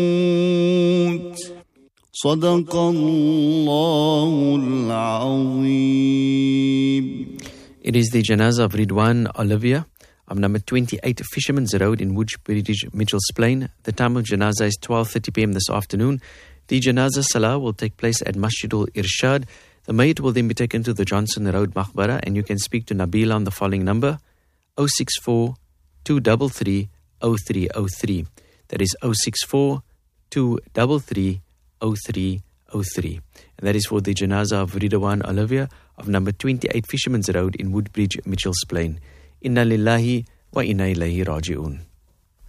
صدق الله العظيم. It is the janazah of Ridwan Olivia of number 28 Fisherman's Road in Woodbridge, Mitchells Plain. The time of janazah is 12:30 p.m. this afternoon. The janazah salah will take place at Masjidul Irshad. The mayyit will then be taken to the Johnson Road Maqbara, and you can speak to Nabila on the following number, 064 233 0303. That is 064 233 0303. And that is for the janazah of Ridwan Olivia of number 28 Fisherman's Road in Woodbridge, Mitchells Plain. Inna lillahi wa inna ilayhi raji'un.